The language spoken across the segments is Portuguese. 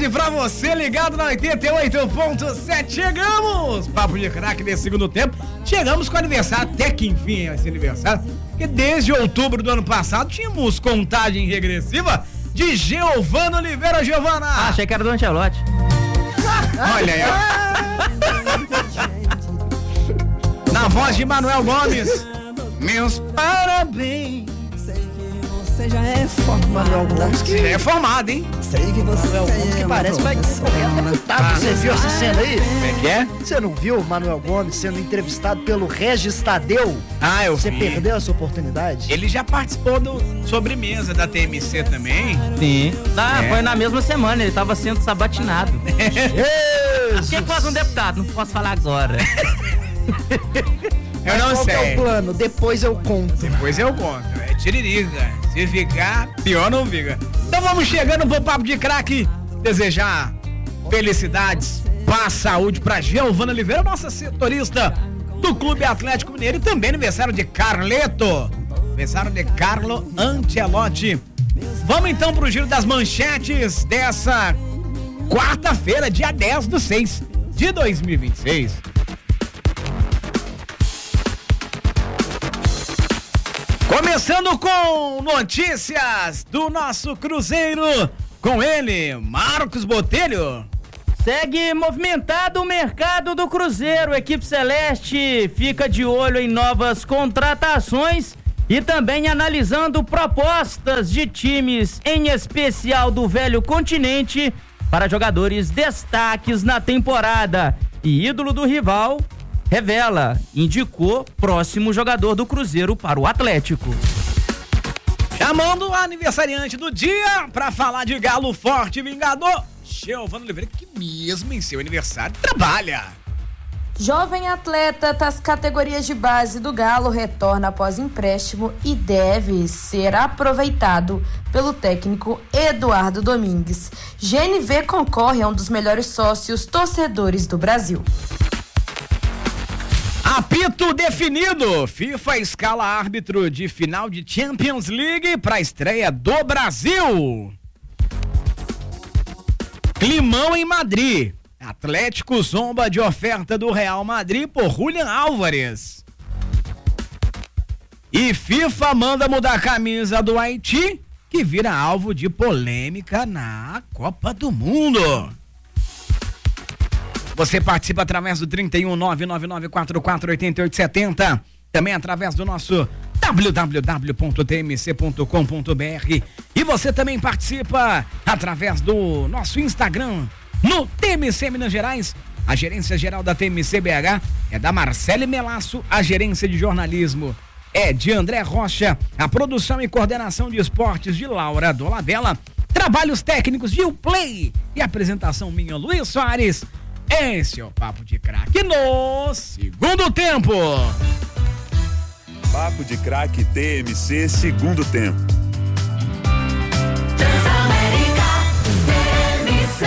tarde pra você, ligado na 88.7. Chegamos! Papo de craque nesse segundo tempo. Chegamos com o aniversário, até que enfim é esse aniversário. Porque desde outubro do ano passado tínhamos contagem regressiva de Giovana Oliveira. Giovana! Achei que era do Ancelotti. Olha aí, ó. Na voz de Manuel Gomes. Meus parabéns. Você já é formado. Manuel Gomes que é formado, hein? Sei que você Manuel Gomes que parece que vai concorrer a deputado. Você viu essa cena aí? Como é que é? Você não viu o Manuel Gomes sendo entrevistado pelo Regis Tadeu? Ah, eu Você vi. perdeu essa oportunidade? Ele já participou do Sobremesa da TMC também. Sim. É. Foi na mesma semana, ele tava sendo sabatinado. O Jesus! que faz um deputado? Não posso falar agora. Eu não Qual que é sei. o plano? Depois eu conto. Depois eu conto. É tiririca. Se ficar, pior não fica. Então vamos chegando pro Papo de Craque. Desejar felicidades, paz, saúde pra Giovana Oliveira, nossa setorista do Clube Atlético Mineiro. E também aniversário de Carleto. Aniversário de Carlo Ancelotti. Vamos então pro giro das manchetes dessa quarta-feira, dia 10/6 de 2026. Começando com notícias do nosso Cruzeiro, com ele, Marcos Botelho. Segue movimentado o mercado do Cruzeiro. A equipe celeste fica de olho em novas contratações e também analisando propostas de times, em especial do velho continente, para jogadores destaques na temporada. E ídolo do rival indicou próximo jogador do Cruzeiro para o Atlético. Chamando o aniversariante do dia para falar de Galo Forte e Vingador, Giovana Oliveira, que mesmo em seu aniversário trabalha. Jovem atleta das categorias de base do Galo retorna após empréstimo e deve ser aproveitado pelo técnico Eduardo Domingues. GNV concorre a um dos melhores sócios torcedores do Brasil. Apito definido. FIFA escala árbitro de final de Champions League para a estreia do Brasil. Climão em Madrid. Atlético zomba de oferta do Real Madrid por Julián Álvares. E FIFA manda mudar a camisa do Haiti, que vira alvo de polêmica na Copa do Mundo. Você participa através do 31999448870, também através do nosso www.tmc.com.br, e você também participa através do nosso Instagram, no TMC Minas Gerais. A gerência geral da TMC BH é da Marcele Melasso, a gerência de jornalismo é de André Rocha, a produção e coordenação de esportes de Laura Dolabella, trabalhos técnicos de Uplay e apresentação minha, Luiz Soares. Esse é o Papo de Craque no segundo tempo. Papo de Craque TMC, segundo tempo. Transamérica TMC.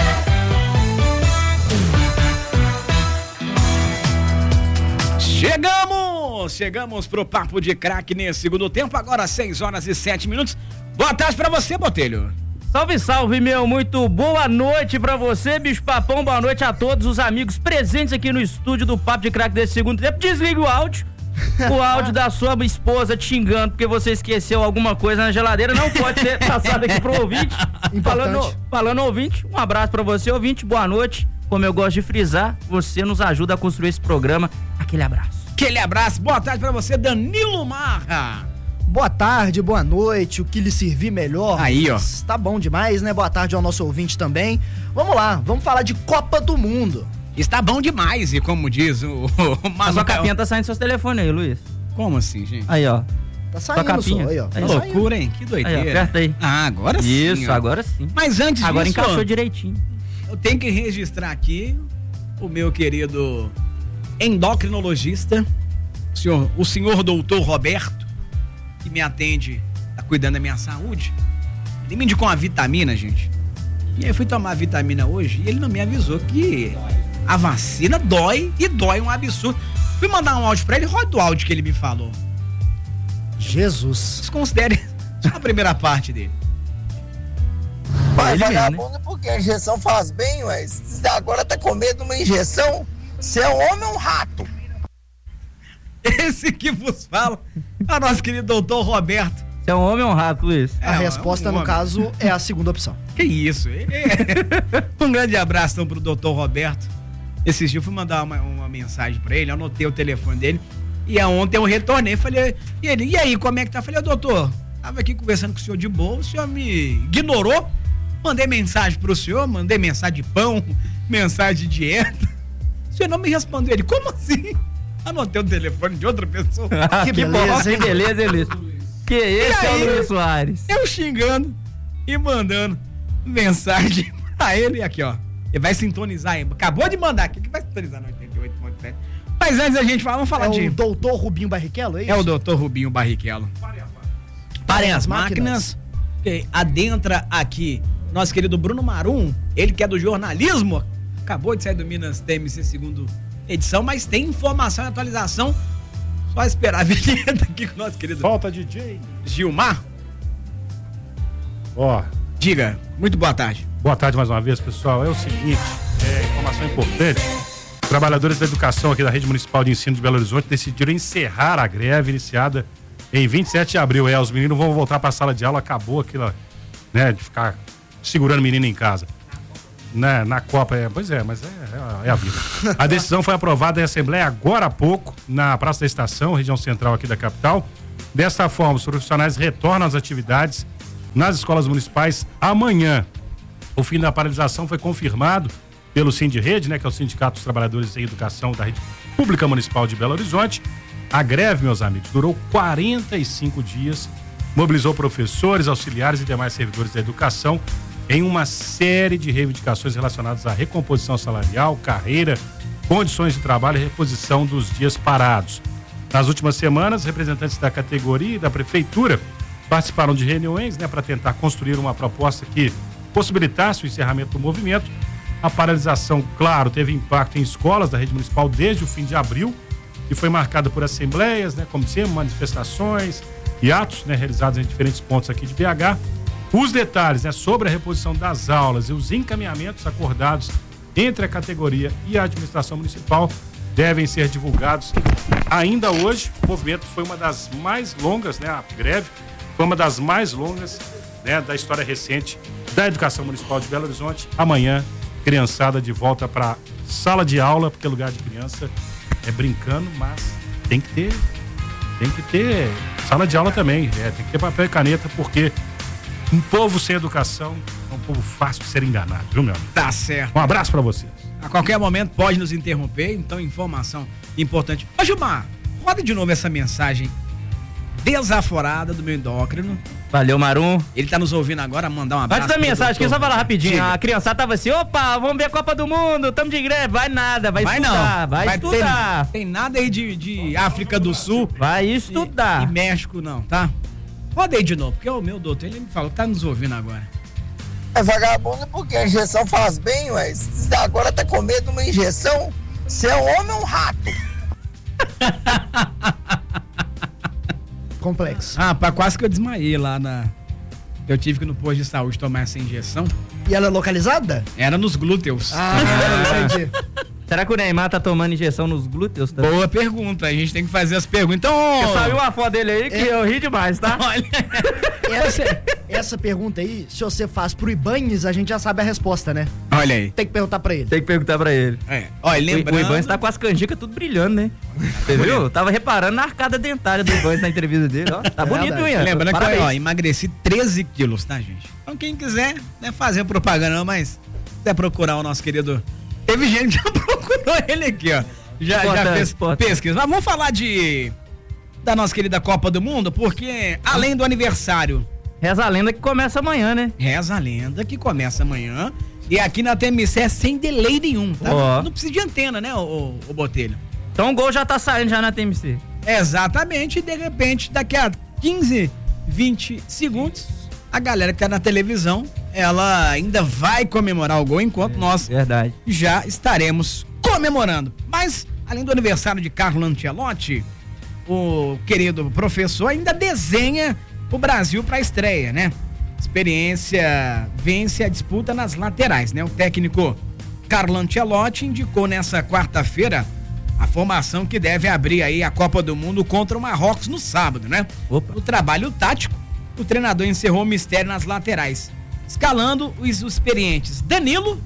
Chegamos pro Papo de Craque nesse segundo tempo, agora 6h07. Boa tarde pra você, Botelho. Salve, salve, meu, muito boa noite pra você, bicho papão, boa noite a todos os amigos presentes aqui no estúdio do Papo de Craque desse segundo tempo. Desligue o áudio da sua esposa te xingando porque você esqueceu alguma coisa na geladeira, não pode ser passado aqui pro ouvinte. Falando ouvinte, um abraço pra você, ouvinte, boa noite. Como eu gosto de frisar, você nos ajuda a construir esse programa. Aquele abraço. Aquele abraço, boa tarde pra você, Danilo Marra. Boa tarde, boa noite, o que lhe servir melhor. Aí, ó. Tá bom demais, né? Boa tarde ao nosso ouvinte também. Vamos lá, vamos falar de Copa do Mundo. Está bom demais, e como diz o A sua capinha tá saindo seus telefones aí, Luiz. Como assim, gente? Aí, ó. Tá saindo capinha. só, aí, ó. Que loucura, hein? Que doideira. Aí, aperta aí. Ah, agora sim. Isso, ó. agora sim. Mas antes Agora disso, encaixou direitinho. eu tenho que registrar aqui o meu querido endocrinologista, o senhor doutor Roberto, que me atende, tá cuidando da minha saúde. Ele me indicou uma vitamina, gente. E aí eu fui tomar a vitamina hoje e ele não me avisou que a vacina dói e dói um absurdo. Fui mandar um áudio pra ele, roda o áudio que ele me falou. Jesus. Desconsidere só a primeira parte dele. ele mesmo, né? Vagabundo, porque a injeção faz bem, ué. Você agora tá com medo de uma injeção? Você é um homem ou um rato? Esse que vos fala é o nosso querido doutor Roberto. Você é um homem ou um rato, Luiz? A resposta, no caso, é a segunda opção. Que isso? Um grande abraço então pro doutor Roberto. Esses dias eu fui mandar uma mensagem pra ele, anotei o telefone dele. E ontem eu retornei, falei, e aí, como é que tá? Falei, doutor, tava aqui conversando com o senhor de boa, o senhor me ignorou. Mandei mensagem pro senhor, mandei mensagem de pão, mensagem de dieta. O senhor não me respondeu. Ele, como assim? Anotei o telefone de outra pessoa. Que beleza, bom, hein? Que beleza, hein, Luiz? Que esse é o Luiz Soares. Eu xingando e mandando mensagem pra ele. Aqui, ó. Ele vai sintonizar aí. Acabou de mandar aqui, que vai sintonizar no 88.7. Mas antes da gente falar, vamos falar de... o doutor Rubinho Barrichello, é isso? É o doutor Rubinho Barrichello. Parem as máquinas. Que adentra aqui nosso querido Bruno Marum, ele que é do jornalismo, acabou de sair do Minas TMC segunda edição, mas tem informação e atualização. Só esperar a vinheta aqui com o nosso querido... Volta, DJ. Gilmar. Ó. Diga, muito boa tarde. Boa tarde mais uma vez, pessoal. É o seguinte, informação importante. Trabalhadores da educação aqui da Rede Municipal de Ensino de Belo Horizonte decidiram encerrar a greve iniciada em 27 de abril. Os meninos vão voltar para a sala de aula, acabou aquilo, né, de ficar segurando o menino em casa. Na Copa, pois é, mas é a vida. A decisão foi aprovada em Assembleia agora há pouco, na Praça da Estação, região central aqui da capital. Desta forma, os profissionais retornam às atividades nas escolas municipais amanhã. O fim da paralisação foi confirmado pelo Sindirede, né, que é o Sindicato dos Trabalhadores em Educação da Rede Pública Municipal de Belo Horizonte. A greve, meus amigos, durou 45 dias, mobilizou professores, auxiliares e demais servidores da educação em uma série de reivindicações relacionadas à recomposição salarial, carreira, condições de trabalho e reposição dos dias parados. Nas últimas semanas, representantes da categoria e da prefeitura participaram de reuniões, né, para tentar construir uma proposta que possibilitasse o encerramento do movimento. A paralisação, claro, teve impacto em escolas da rede municipal desde o fim de abril e foi marcada por assembleias, né, como sempre, manifestações e atos, né, realizados em diferentes pontos aqui de BH. Os detalhes, né, sobre a reposição das aulas e os encaminhamentos acordados entre a categoria e a administração municipal devem ser divulgados ainda hoje. O movimento foi uma das mais longas, né, a greve foi uma das mais longas, né, da história recente da educação municipal de Belo Horizonte. Amanhã, criançada de volta para sala de aula, porque lugar de criança é brincando, mas tem que ter sala de aula também, tem que ter papel e caneta, porque um povo sem educação é um povo fácil de ser enganado, viu, meu amigo? Tá certo. Um abraço pra vocês. A qualquer momento pode nos interromper, então informação importante. Ô Gilmar, roda de novo essa mensagem desaforada do meu endócrino. Valeu, Marum. Ele tá nos ouvindo agora, mandar um abraço. Antes da mensagem, aqui só falar rapidinho. Diga. A criançada tava assim, opa, vamos ver a Copa do Mundo, tamo de greve. Vai nada, vai estudar, não. vai estudar. Tem nada aí de África do Sul. Vai estudar. E México não, tá? Roda aí de novo, porque o meu doutor, ele me falou que tá nos ouvindo agora. É vagabundo porque a injeção faz bem, ué. Você agora tá com medo de uma injeção? Você é um homem ou um rato? Complexo. Rapaz, quase que eu desmaiei lá eu tive que ir no posto de saúde tomar essa injeção. E ela é localizada? Era nos glúteos. Entendi. Será que o Neymar tá tomando injeção nos glúteos também? Boa pergunta, a gente tem que fazer as perguntas. Então, Porque saiu uma foto dele aí que eu ri demais, tá? olha, Essa pergunta aí, se você faz pro Ibanez, a gente já sabe a resposta, né? olha aí. Tem que perguntar pra ele. Tem que perguntar pra ele. Olha, lembrando... O Ibanez tá com as canjicas tudo brilhando, né? Você viu? Eu tava reparando na arcada dentária do Ibanez na entrevista dele, ó. Tá bonito, verdade. Ian. Lembrando que Parabéns. eu emagreci 13 quilos, tá, gente? Então quem quiser, né, fazer propaganda, mas quiser procurar o nosso querido... Teve gente que já procurou ele aqui, ó. Já fez pesquisa. Mas vamos falar da nossa querida Copa do Mundo, porque além do aniversário... Reza a lenda que começa amanhã, né? Reza a lenda que começa amanhã. E aqui na TMC é sem delay nenhum, tá? Ó. Não precisa de antena, né, o Botelho? Então o gol já tá saindo já na TMC. Exatamente, e de repente, daqui a 15, 20 segundos, a galera que tá na televisão, ela ainda vai comemorar o gol, enquanto nós Verdade. já estaremos comemorando. Mas, além do aniversário de Carlo Ancelotti, o querido professor ainda desenha o Brasil pra estreia, né? Experiência vence a disputa nas laterais, né? O técnico Carlo Ancelotti indicou nessa quarta-feira a formação que deve abrir aí a Copa do Mundo contra o Marrocos no sábado, né? No trabalho tático, o treinador encerrou o mistério nas laterais, escalando os experientes Danilo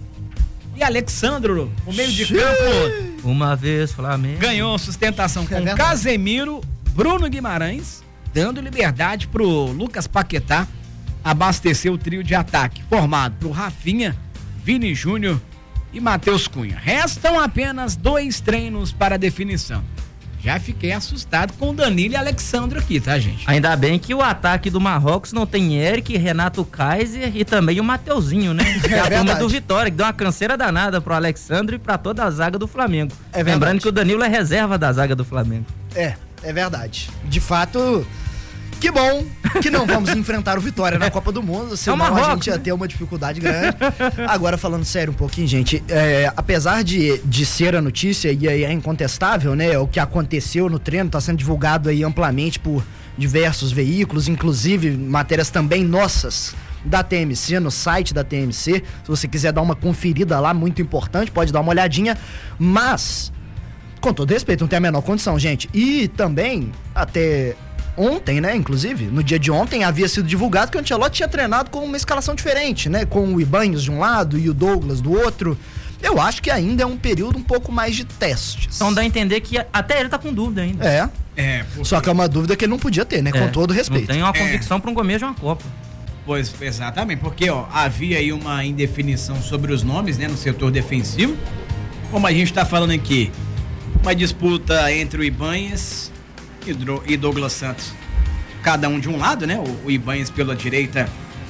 e Alexandro, o meio de campo. Uma vez, Flamengo. Ganhou sustentação com Casemiro, Bruno Guimarães, dando liberdade pro Lucas Paquetá abastecer o trio de ataque, formado por Rafinha, Vini Júnior e Matheus Cunha. Restam apenas 2 treinos para definição. Já fiquei assustado com o Danilo e Alexandre aqui, tá, gente? Ainda bem que o ataque do Marrocos não tem Eric, Renato Kaiser e também o Mateuzinho, né? Que é a turma do Vitória, que deu uma canseira danada pro Alexandre e pra toda a zaga do Flamengo. Lembrando que o Danilo é reserva da zaga do Flamengo. É verdade. De fato, que bom que não vamos enfrentar o Vitória na Copa do Mundo, senão a gente ia ter uma dificuldade grande. Agora, falando sério um pouquinho, gente, apesar de ser a notícia, e é incontestável, né, o que aconteceu no treino, tá sendo divulgado aí amplamente por diversos veículos, inclusive matérias também nossas da TMC, no site da TMC, se você quiser dar uma conferida lá, muito importante, pode dar uma olhadinha, mas, com todo respeito, não tem a menor condição, gente, e também, até ontem, né, inclusive, no dia de ontem havia sido divulgado que o Ancelotti tinha treinado com uma escalação diferente, né, com o Ibanez de um lado e o Douglas do outro. Eu acho que ainda é um período um pouco mais de testes. Então dá a entender que até ele tá com dúvida ainda. Só que é uma dúvida que ele não podia ter, né, com todo respeito. Não tem uma convicção para um começo de uma Copa. Pois, exatamente, porque havia aí uma indefinição sobre os nomes, né, no setor defensivo. Como a gente tá falando aqui, uma disputa entre o Ibanez e Douglas Santos, cada um de um lado, né? O Ibanez pela direita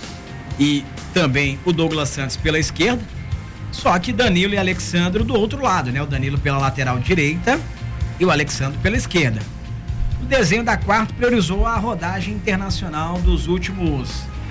e também o Douglas Santos pela esquerda, só que Danilo e Alexandro do outro lado, né? O Danilo pela lateral direita e o Alexandro pela esquerda. O desenho da quarta priorizou a rodagem internacional dos últimos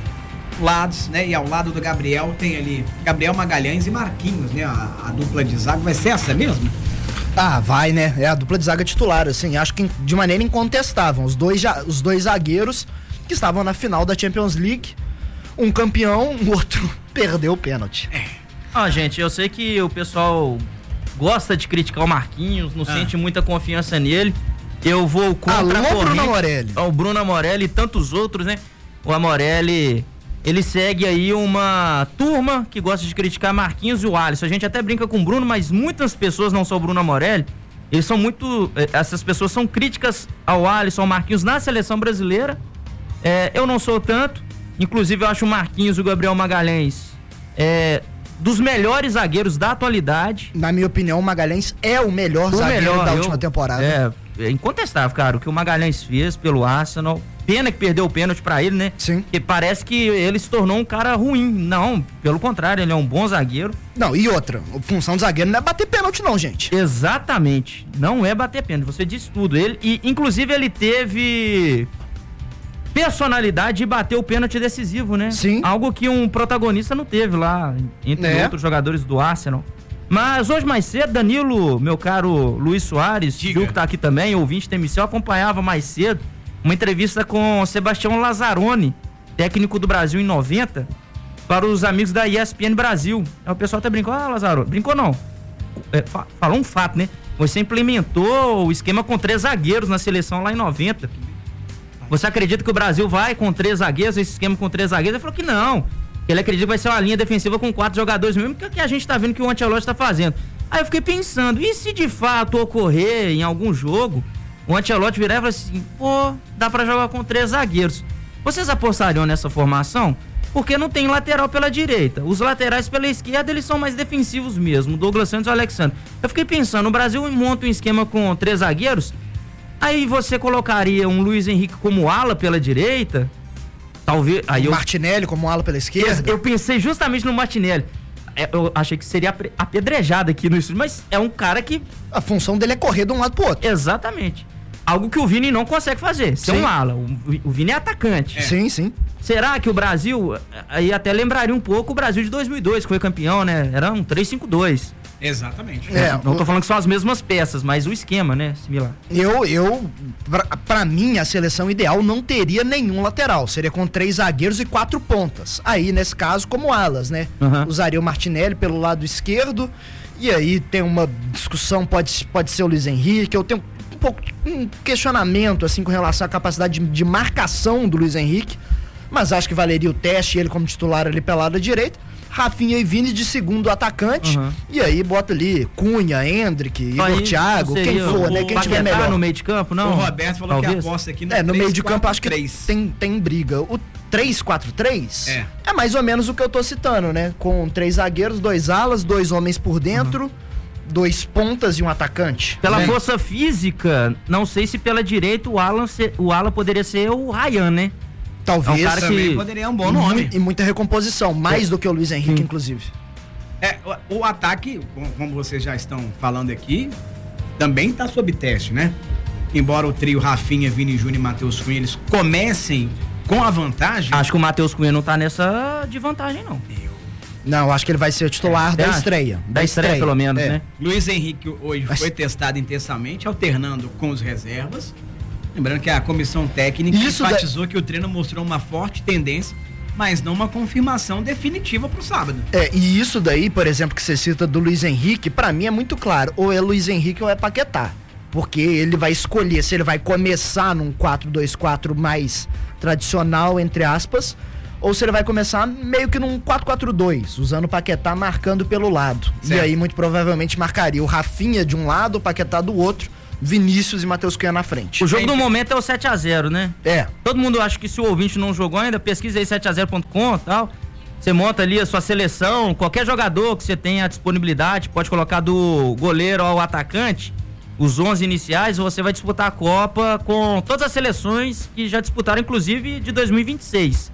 lados, né? E ao lado do Gabriel tem ali Gabriel Magalhães e Marquinhos, né? A dupla de zaga vai ser essa mesmo? Vai, né? É a dupla de zaga titular, assim, acho que de maneira incontestável. Os dois zagueiros que estavam na final da Champions League, um campeão, o outro perdeu o pênalti. Gente, eu sei que o pessoal gosta de criticar o Marquinhos, não sente muita confiança nele. Eu vou contra a corrente. Bruno Amorelli. O Bruno Amorelli e tantos outros, né? O Amorelli, ele segue aí uma turma que gosta de criticar Marquinhos e o Alisson. A gente até brinca com o Bruno, mas muitas pessoas, não só o Bruno Amorelli, eles são essas pessoas são críticas ao Alisson, ao Marquinhos na seleção brasileira. Eu não sou tanto. Inclusive, eu acho o Marquinhos e o Gabriel Magalhães dos melhores zagueiros da atualidade. Na minha opinião, o Magalhães é o melhor zagueiro da última temporada. É incontestável, cara, o que o Magalhães fez pelo Arsenal. Pena que perdeu o pênalti pra ele, né? Sim. Porque parece que ele se tornou um cara ruim. Não, pelo contrário, ele é um bom zagueiro. Não, e outra, a função de zagueiro não é bater pênalti não, gente. Exatamente, não é bater pênalti, você disse tudo. Inclusive, ele teve personalidade de bater o pênalti decisivo, né? Sim. Algo que um protagonista não teve lá, entre outros jogadores do Arsenal. Mas hoje mais cedo, Danilo, meu caro Luiz Soares, que tá aqui também, ouvinte TMC, eu acompanhava mais cedo uma entrevista com Sebastião Lazzaroni, técnico do Brasil em 90, para os amigos da ESPN Brasil. O pessoal até brincou, Lazzaroni, brincou não, falou um fato, né? Você implementou o esquema com 3 zagueiros na seleção lá em 90. Você acredita que o Brasil vai com 3 zagueiros, esse esquema com 3 zagueiros? Ele falou que não. Ele acredita que vai ser uma linha defensiva com 4 jogadores mesmo, que a gente tá vendo que o Ancelotti tá fazendo. Aí eu fiquei pensando, e se de fato ocorrer em algum jogo, o Ancelotti virar e falar assim, dá pra jogar com 3 zagueiros. Vocês apostariam nessa formação? Porque não tem lateral pela direita. Os laterais pela esquerda, eles são mais defensivos mesmo, Douglas Santos e o Alexandre. Eu fiquei pensando, o Brasil monta um esquema com 3 zagueiros, aí você colocaria um Luiz Henrique como ala pela direita? Talvez. Aí Martinelli como ala pela esquerda? Eu pensei justamente no Martinelli. Eu achei que seria apedrejado aqui no estúdio, mas é um cara que... A função dele é correr de um lado pro outro. Exatamente. Algo que o Vini não consegue fazer, ser um ala. O Vini é atacante. Sim, sim. Será que o Brasil, aí até lembraria um pouco o Brasil de 2002, que foi campeão, né? Era um 3-5-2. Exatamente. Não tô falando que são as mesmas peças, mas o esquema, né? Similar. Pra mim, a seleção ideal não teria nenhum lateral. Seria com 3 zagueiros e 4 pontas. Aí, nesse caso, como alas, né? Usaria o Martinelli pelo lado esquerdo. E aí tem uma discussão, pode ser o Luiz Henrique. Eu tenho um questionamento, assim, com relação à capacidade de marcação do Luiz Henrique. Mas acho que valeria o teste, ele como titular ali pela lado direito. Rafinha e Vini de segundo atacante. E aí bota ali Cunha, Hendrick, Igor Thiago, quem for, né? Quem tiver melhor. No meio de campo, não? O Roberto falou que aposta aqui no 3, no meio de campo acho que 3. tem briga. O 3-4-3 é mais ou menos o que eu tô citando, né? Com 3 zagueiros, 2 alas, 2 homens por dentro, 2 pontas e um atacante. Pela força física, não sei se pela direita o Alan poderia ser o Ryan, né? Talvez. É um cara que poderia um bom nome. E muita recomposição, mais do que o Luiz Henrique, inclusive. O ataque, como vocês já estão falando aqui, também tá sob teste, né? Embora o trio Rafinha, Vini Júnior e Matheus Cunha, eles comecem com a vantagem. Acho que o Matheus Cunha não tá nessa de vantagem, não. Não, acho que ele vai ser o titular da estreia. Da estreia, pelo menos, né? Luiz Henrique hoje foi testado intensamente, alternando com os reservas. Lembrando que a comissão técnica enfatizou que o treino mostrou uma forte tendência, mas não uma confirmação definitiva pro sábado. E isso daí, por exemplo, que você cita do Luiz Henrique, pra mim é muito claro, ou é Luiz Henrique ou é Paquetá. Porque ele vai escolher se ele vai começar num 4-2-4 mais tradicional, entre aspas, ou se ele vai começar meio que num 4-4-2, usando o Paquetá marcando pelo lado. Certo. E aí, muito provavelmente, marcaria o Rafinha de um lado, o Paquetá do outro, Vinícius e Matheus Cunha na frente. O jogo do momento é o 7-0, né? É. Todo mundo acha que se o ouvinte não jogou ainda, pesquisa aí 7a0.com e tal. Você monta ali a sua seleção, qualquer jogador que você tenha a disponibilidade, pode colocar do goleiro ao atacante, os 11 iniciais, você vai disputar a Copa com todas as seleções que já disputaram, inclusive de 2026.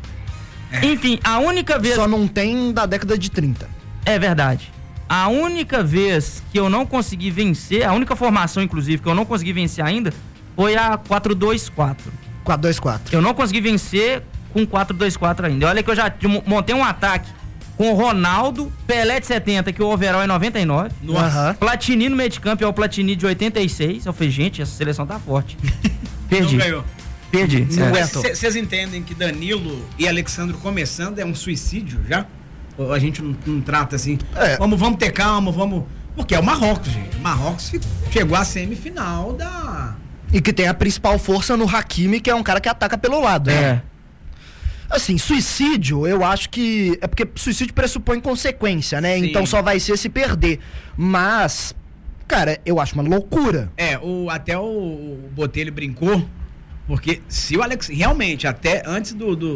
Enfim, a única vez... Só não tem da década de 30. É verdade. A única vez que eu não consegui vencer, a única formação, inclusive, que eu não consegui vencer ainda, foi a 4-2-4. 4-2-4. Eu não consegui vencer com 4-2-4 ainda. Olha que eu já montei um ataque com o Ronaldo, Pelé de 70, que o overall é 99. Nossa. Platini no meio de campo é o Platini de 86. Eu falei, gente, essa seleção tá forte. Perdi. Não ganhou. Perdi. Vocês entendem que Danilo e Alexandro começando é um suicídio já? A gente não trata assim, vamos ter calma, vamos... Porque é o Marrocos, gente. O Marrocos chegou à semifinal da... E que tem a principal força no Hakimi, que é um cara que ataca pelo lado, né? Assim, suicídio, eu acho que... É porque suicídio pressupõe consequência, né? Sim. Então só vai ser se perder. Mas, cara, eu acho uma loucura. Até o Botelho brincou, porque se o Alex... Realmente, até antes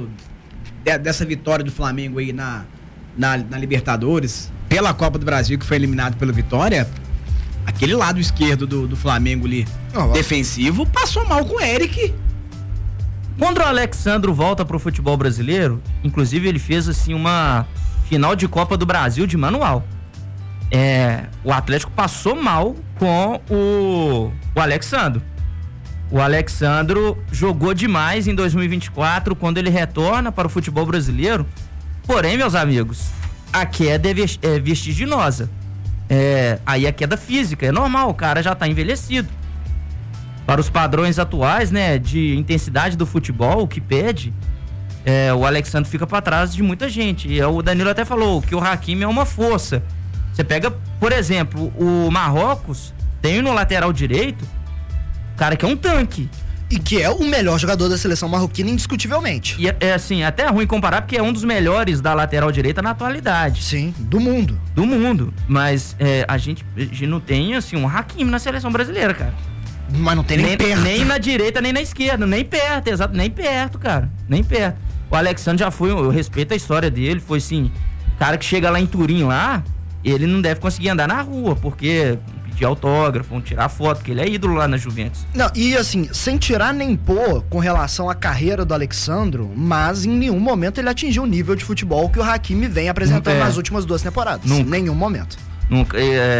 dessa vitória do Flamengo aí na Libertadores, pela Copa do Brasil, que foi eliminado pelo Vitória, aquele lado esquerdo do Flamengo ali, defensivo, passou mal com o Eric. Quando o Alexandro volta pro futebol brasileiro, inclusive ele fez assim uma final de Copa do Brasil de manual. O Atlético passou mal com o Alexandro. O Alexandro jogou demais em 2024, quando ele retorna para o futebol brasileiro. Porém, meus amigos, a queda é vertiginosa. Aí a queda física, é normal, o cara já tá envelhecido. Para os padrões atuais, né, de intensidade do futebol, o que pede, o Alexandre fica para trás de muita gente. E o Danilo até falou que o Hakimi é uma força. Você pega, por exemplo, o Marrocos, tem no lateral direito, cara que é um tanque. E que é o melhor jogador da seleção marroquina, indiscutivelmente. E assim, até ruim comparar, porque é um dos melhores da lateral direita na atualidade. Sim, do mundo. Do mundo. Mas a gente não tem, assim, um Hakimi na seleção brasileira, cara. Mas não tem nem perto. Nem na direita, nem na esquerda. Nem perto, exato. Nem perto, cara. Nem perto. O Alexandre já foi, eu respeito a história dele, foi assim, cara que chega lá em Turim, lá, ele não deve conseguir andar na rua, porque... de autógrafo, vão tirar foto, porque ele é ídolo lá na Juventus. Não, e assim, sem tirar nem pôr com relação à carreira do Alexandro, mas em nenhum momento ele atingiu o nível de futebol que o Hakimi vem apresentando nas últimas 2 temporadas. Nunca. Em nenhum momento. Nunca.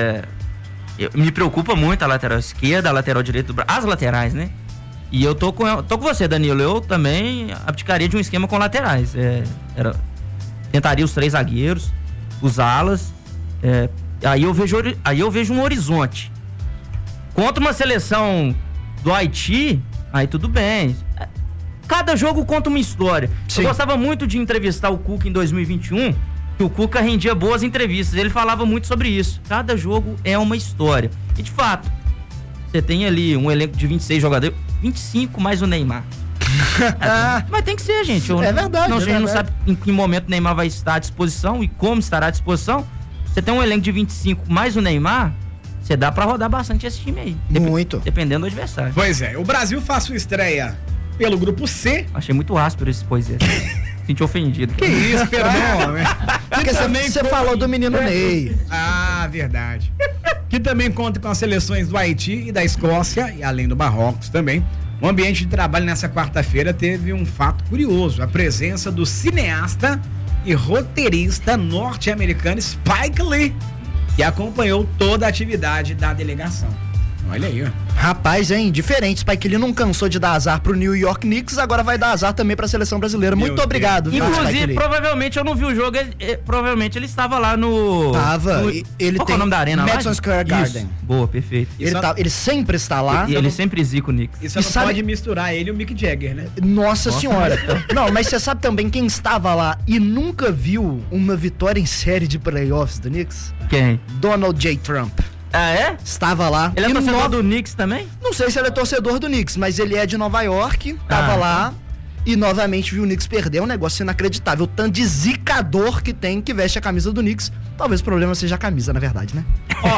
Me preocupa muito a lateral esquerda, a lateral direita, as laterais, né? E eu tô com você, Danilo. Eu também abdicaria de um esquema com laterais. Tentaria os 3 zagueiros, os alas, Aí eu vejo um horizonte. Contra uma seleção do Haiti, aí tudo bem. Cada jogo conta uma história. Sim. Eu gostava muito de entrevistar o Cuca em 2021, que o Cuca rendia boas entrevistas. Ele falava muito sobre isso. Cada jogo é uma história. E de fato, você tem ali um elenco de 26 jogadores, 25 mais o Neymar. Mas tem que ser, gente. É verdade. A gente não sabe em que momento o Neymar vai estar à disposição e como estará à disposição. Você tem um elenco de 25 mais o Neymar, você dá pra rodar bastante esse time aí. Muito. Dependendo do adversário. Pois é, o Brasil faz sua estreia pelo grupo C. Achei muito áspero esse poesia. Senti ofendido. Que isso, perdão. Porque você falou do menino Ney. Ah, verdade. Que também conta com as seleções do Haiti e da Escócia, e além do Marrocos também. O ambiente de trabalho nessa quarta-feira teve um fato curioso: a presença do cineasta e roteirista norte-americano Spike Lee, que acompanhou toda a atividade da delegação. Olha aí, ó. Rapaz, hein? Diferente. Spike Lee não cansou de dar azar pro New York Knicks, agora vai dar azar também pra seleção brasileira. Muito obrigado, viu, inclusive, provavelmente eu não vi o jogo, provavelmente ele estava lá no... Ele qual tem é o nome da arena? Madison Square Garden. Isso. Boa, perfeito. Ele sempre está lá. E ele sempre zica o Knicks. E você não pode misturar ele e o Mick Jagger, né? Nossa senhora. Não, mas você sabe também quem estava lá e nunca viu uma vitória em série de playoffs do Knicks? Quem? Donald J. Trump. Ah, é? Estava lá. Ele é torcedor do Knicks também? Não sei se ele é torcedor do Knicks, mas ele é de Nova York, tava lá e novamente viu o Knicks perder, um negócio inacreditável. O tanto de zicador que tem que veste a camisa do Knicks. Talvez o problema seja a camisa, na verdade, né? Ó,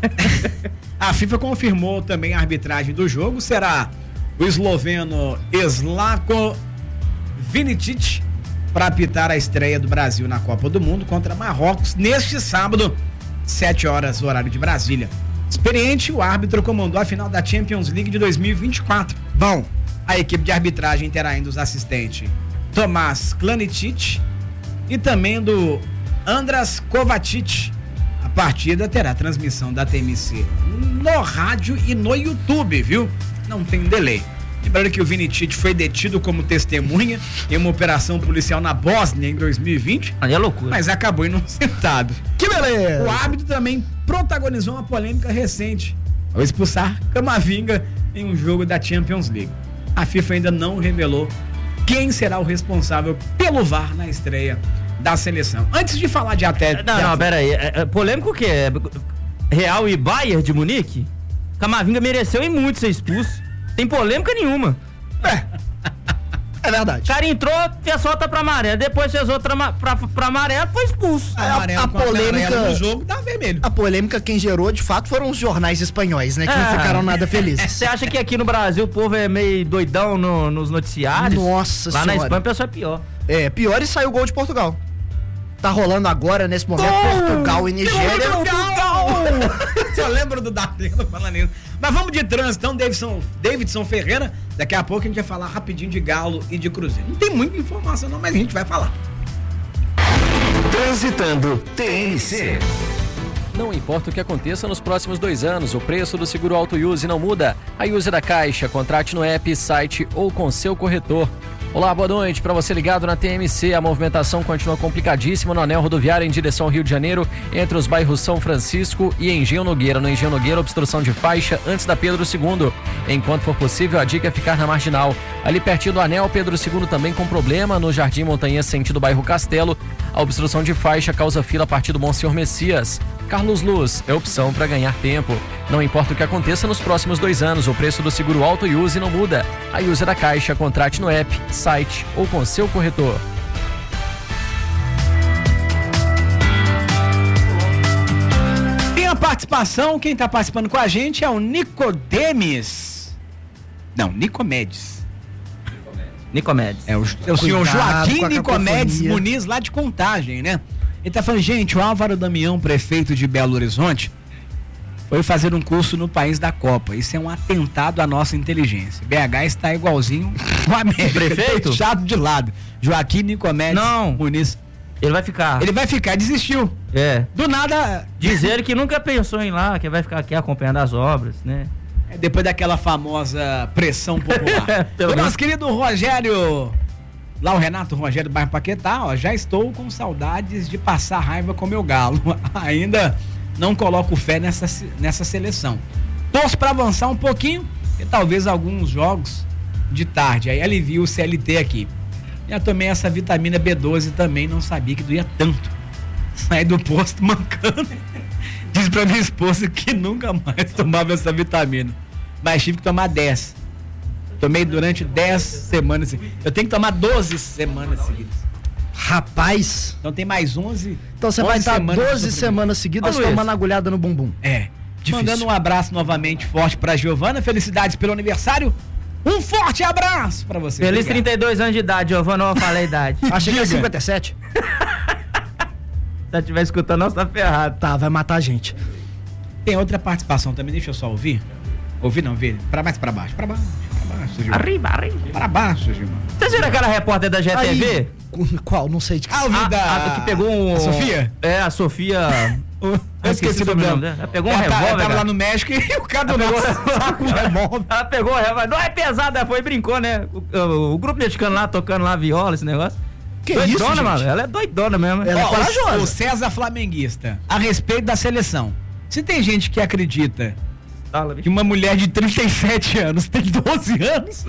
a FIFA confirmou também a arbitragem do jogo. Será o esloveno Slavko Vinicic para apitar a estreia do Brasil na Copa do Mundo contra Marrocos neste sábado, 7 horas, horário de Brasília. Experiente, o árbitro comandou a final da Champions League de 2024. Bom, a equipe de arbitragem terá ainda os assistentes Tomás Klanitic e também do Andras Kovacic. A partida terá transmissão da TMC no rádio e no YouTube, viu? Não tem delay. Lembrando que o Vinicic foi detido como testemunha em uma operação policial na Bósnia em 2020. Ali é loucura. Mas acabou inocentado. Que beleza! O árbitro também protagonizou uma polêmica recente ao expulsar Camavinga em um jogo da Champions League. A FIFA ainda não revelou quem será o responsável pelo VAR na estreia da seleção. Antes de falar de até... Não, pera aí. Polêmico o quê? Real e Bayern de Munique? Camavinga mereceu e muito ser expulso. Tem polêmica nenhuma. É verdade. O cara entrou, fez solta pra amarelo, depois fez outra pra amarelo, foi expulso. A polêmica no jogo tá vermelho. A polêmica quem gerou, de fato, foram os jornais espanhóis, né? Que não ficaram nada felizes. Você acha que aqui no Brasil o povo é meio doidão nos noticiários? Nossa senhora. Lá na Espanha o pessoal é pior. É, pior e saiu o gol de Portugal. Tá rolando agora, nesse momento, Portugal e Nigéria. Só lembro do Datena falando isso. Mas vamos de trânsito, então, Davidson Ferreira. Daqui a pouco a gente vai falar rapidinho de Galo e de Cruzeiro. Não tem muita informação não, mas a gente vai falar. Transitando TMC. Não importa o que aconteça nos próximos 2 anos, o preço do seguro Auto Use não muda. A Use da Caixa, contrate no app, site ou com seu corretor. Olá, boa noite. Para você ligado na TMC, a movimentação continua complicadíssima no anel rodoviário em direção ao Rio de Janeiro, entre os bairros São Francisco e Engenho Nogueira. No Engenho Nogueira, obstrução de faixa antes da Pedro II. Enquanto for possível, a dica é ficar na marginal. Ali pertinho do anel, Pedro II também com problema. No Jardim Montanhês, sentido bairro Castelo, a obstrução de faixa causa fila a partir do Monsenhor Messias. Carlos Luz é opção para ganhar tempo. Não importa o que aconteça nos próximos 2 anos, o preço do seguro Auto Use não muda. A Use da Caixa, contrate no app, site ou com seu corretor. Tem a participação, quem tá participando com a gente é o Nicomedes. Nicomedes. É o senhor Joaquim Nicomedes Muniz, lá de Contagem, né? Ele tá falando, gente, o Álvaro Damião, prefeito de Belo Horizonte, foi fazer um curso no país da Copa. Isso é um atentado à nossa inteligência. BH está igualzinho o América. Prefeito? Deixado de lado. Joaquim Nicomedes Muniz. Ele vai ficar. Ele vai ficar, desistiu. É. Do nada. Diz ele que nunca pensou em ir lá, que vai ficar aqui acompanhando as obras, né? É depois daquela famosa pressão popular. O nosso querido Rogério... Lá o Renato Rogério do bairro Paquetá, ó, já estou com saudades de passar raiva com meu galo. Ainda não coloco fé nessa seleção. Torço para avançar um pouquinho e talvez alguns jogos de tarde. Aí alivio o CLT aqui. Já tomei essa vitamina B12 também, não sabia que doía tanto. Saí do posto mancando. Diz pra minha esposa que nunca mais tomava essa vitamina. Mas tive que tomar 10. Tomei durante 10 semanas. Eu tenho que tomar 12 semanas seguidas. Rapaz. Então tem mais 11. Então você vai estar 12 semanas seguidas tomando agulhada no bumbum. É. Difícil. Mandando um abraço novamente forte pra Giovana. Felicidades pelo aniversário. Um forte abraço pra você. Feliz 32 anos de idade, Giovana. Não falei a idade. Achei que é 57. Se estiver escutando, nós tá ferrado. Tá, vai matar a gente. Tem outra participação também, deixa eu só ouvir. Ouvir não, ver. Pra mais pra baixo. Pra baixo, Gilmar. Arriba. Pra baixo, Gilmar. Vocês viram aquela repórter da GTV? Aí, qual? Não sei de que. A que pegou um... A Sofia? É, a Sofia... Eu esqueci o nome dela. Ela pegou um revólver. Ela tava lá no México e o cara do revólver. Ela pegou o revólver. Não é pesada, ela foi e brincou, né? O grupo mexicano lá, tocando lá viola, esse negócio. Que doidona, isso, mano. Ela é doidona mesmo. Ela é corajosa. O César flamenguista, a respeito da seleção. Se tem gente que acredita que uma mulher de 37 anos tem 12 anos,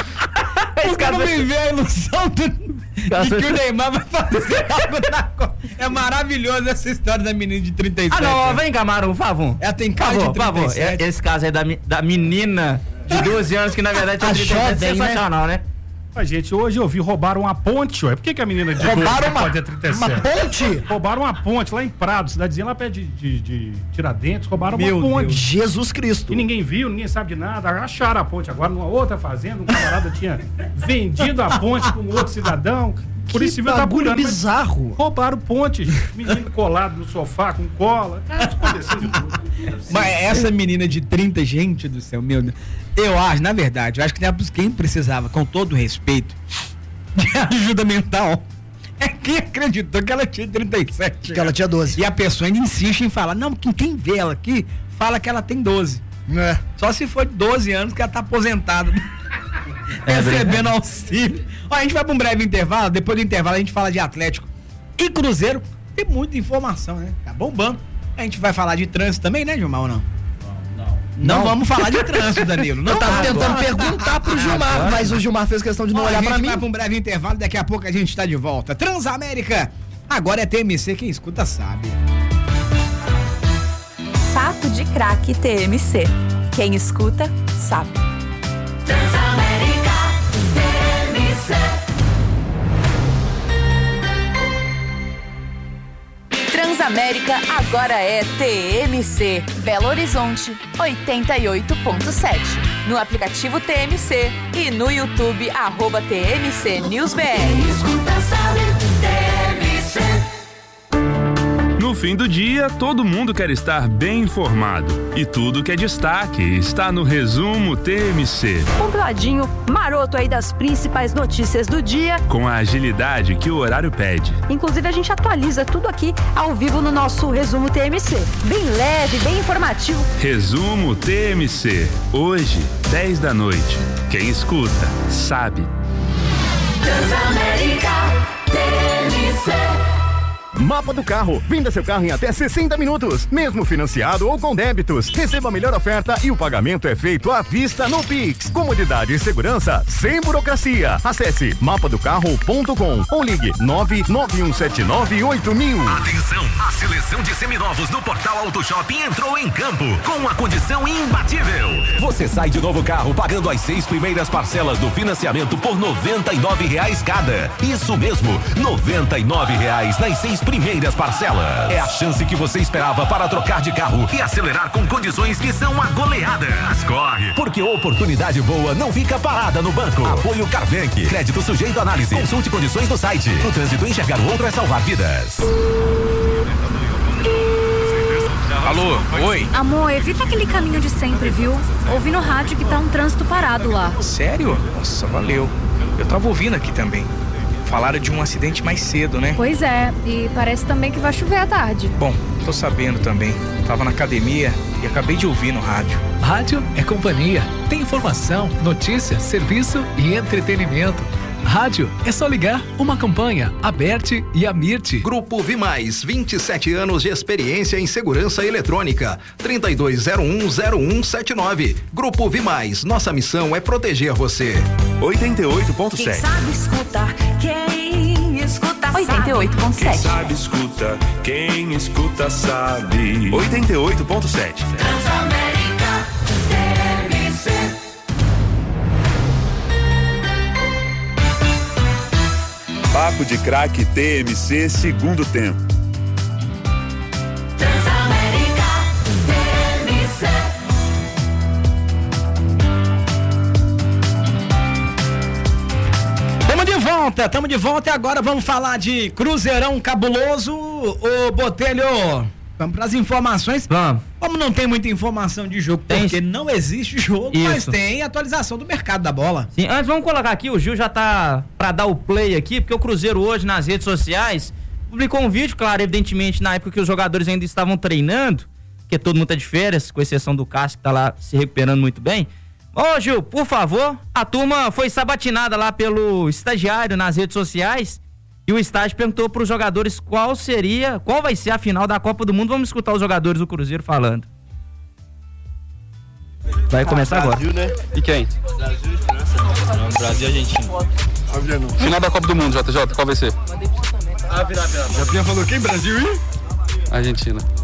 o cara não me vê a ilusão de que o Neymar vai fazer algo na Copa. É maravilhoso essa história da menina de 37 anos. Ah, não, vem cá, Maru, por favor. Ela tem cara de 37. Esse caso aí da menina de 12 anos que na verdade tinha 37 é sensacional, né? Mas, gente, hoje eu vi roubaram uma ponte, ué. Por que a menina de 12 pode ter 37? Uma ponte? Roubaram uma ponte lá em Prado, cidadezinha lá perto de Tiradentes, roubaram uma ponte. Deus. Jesus Cristo. E ninguém viu, ninguém sabe de nada, acharam a ponte. Agora, numa outra fazenda, um camarada tinha vendido a ponte para um outro cidadão. Por isso tá bagulho bizarro. Roubaram ponte, menino colado no sofá com cola. Aconteceu de tudo. Mas essa menina de 30, gente do céu, meu Deus. Eu acho, na verdade, quem precisava, com todo respeito, de ajuda mental, é quem acreditou que ela tinha 37. Que ela tinha 12. E a pessoa ainda insiste em falar, não, quem vê ela aqui, fala que ela tem 12. É. Só se for de 12 anos que ela tá aposentada. Recebendo auxílio. Ó, a gente vai pra um breve intervalo, depois do intervalo a gente fala de Atlético e Cruzeiro. Tem muita informação, né? Tá bombando. A gente vai falar de trânsito também, né, Gilmar, ou não? Não vamos falar de trânsito, Danilo. Eu tava tentando perguntar pro Gilmar, mas o Gilmar fez questão de não olhar pra mim. A gente vai pra um breve intervalo, daqui a pouco a gente tá de volta. Transamérica, agora é TMC, quem escuta sabe. Papo de Craque TMC. Quem escuta, sabe. Transamérica TMC. Transamérica agora é TMC. Belo Horizonte 88.7. No aplicativo TMC e no YouTube @TMC NewsBR. Escuta, sabe, TMC. No fim do dia, todo mundo quer estar bem informado. E tudo que é destaque está no Resumo TMC. Compiladinho maroto aí das principais notícias do dia. Com a agilidade que o horário pede. Inclusive a gente atualiza tudo aqui ao vivo no nosso Resumo TMC. Bem leve, bem informativo. Resumo TMC. Hoje, 10 da noite. Quem escuta, sabe. Transamérica TMC. Mapa do Carro. Venda seu carro em até 60 minutos, mesmo financiado ou com débitos. Receba a melhor oferta e o pagamento é feito à vista no Pix. Comodidade e segurança sem burocracia. Acesse mapadocarro.com ou ligue 991798000. Atenção, a seleção de seminovos do Portal Auto Shopping entrou em campo com a condição imbatível. Você sai de novo carro pagando as 6 primeiras parcelas do financiamento por R$ 99 cada. Isso mesmo, R$ 99 nas 6 primeiras parcelas. É a chance que você esperava para trocar de carro e acelerar com condições que são a goleada. Mas corre, porque oportunidade boa não fica parada no banco. Apoio Carbank. Crédito sujeito à análise. Consulte condições no site. No trânsito, enxergar o outro é salvar vidas. Alô, oi? Amor, evita aquele caminho de sempre, viu? Ouvi no rádio que tá um trânsito parado lá. Sério? Nossa, valeu. Eu tava ouvindo aqui também. Falaram de um acidente mais cedo, né? Pois é, e parece também que vai chover à tarde. Bom, tô sabendo também. Tava na academia e acabei de ouvir no rádio. Rádio é companhia. Tem informação, notícia, serviço e entretenimento. Rádio é só ligar, uma campanha, Aberte e Amirte. Grupo Vimais, 27 anos de experiência em segurança eletrônica. 32010179. Grupo Vimais, nossa missão é proteger você. 88.7. Quem sabe escutar, quem escuta sabe. 88.7. Quem sabe escuta, quem escuta sabe. 88.7. Transamérica TMC. Papo de Craque TMC, segundo tempo. Transamérica TMC. Tamo de volta e agora vamos falar de Cruzeirão cabuloso. Ô Botelho, vamos pras informações. Vamos. Como não tem muita informação de jogo, porque não existe jogo, mas tem atualização do mercado da bola. Sim, antes vamos colocar aqui, o Gil já tá pra dar o play aqui, porque o Cruzeiro hoje nas redes sociais publicou um vídeo, claro, evidentemente na época que os jogadores ainda estavam treinando, porque todo mundo tá de férias, com exceção do Cássio que tá lá se recuperando muito bem. Ô Gil, por favor, a turma foi sabatinada lá pelo estagiário nas redes sociais e o estágio perguntou pros jogadores qual vai ser a final da Copa do Mundo. Vamos escutar os jogadores do Cruzeiro falando. Vai começar agora. Brasil, né? E quem? Brasil e França. Não, Brasil e Argentina. Final da Copa do Mundo, JJ, qual vai ser? Japinha falou quem? Brasil e? Argentina.